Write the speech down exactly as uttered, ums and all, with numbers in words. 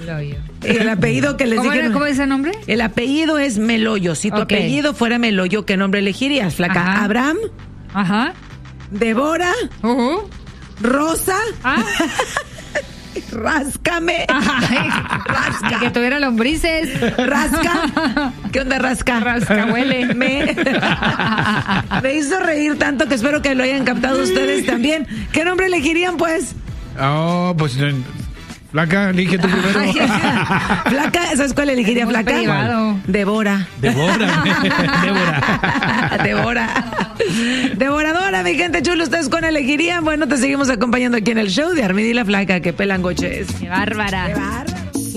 Meloyo. El apellido que les ¿Cómo, dije. era, ¿Cómo es ese nombre? El apellido es Meloyo. Si tu Okay. apellido fuera Meloyo, ¿qué nombre elegirías, flaca? Ajá. Abraham, Ajá. Débora, Uh-huh. Rosa, Ah. Ráscame. Ay, Rasca. que tuviera lombrices. Rasca. ¿Qué onda, Rasca? Rasca, huele. Me... Me hizo reír tanto que espero que lo hayan captado ustedes también. ¿Qué nombre elegirían, pues? Oh, pues... Flaca, elige tú primero. Ay, flaca, ¿sabes cuál elegiría, Muy flaca? privado. Devora. Devora. Devora. Devora. Devoradora, mi gente chula, ¿ustedes cuál elegirían? Bueno, te seguimos acompañando aquí en el show de Armida y la Flaca. Que pelangoche es. Qué bárbara. Qué bárbara.